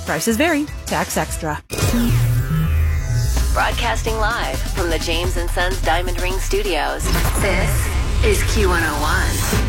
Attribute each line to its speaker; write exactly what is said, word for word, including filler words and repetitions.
Speaker 1: Prices vary. Tax extra.
Speaker 2: Broadcasting live from the James and Sons Diamond Ring Studios. This is Q one oh one.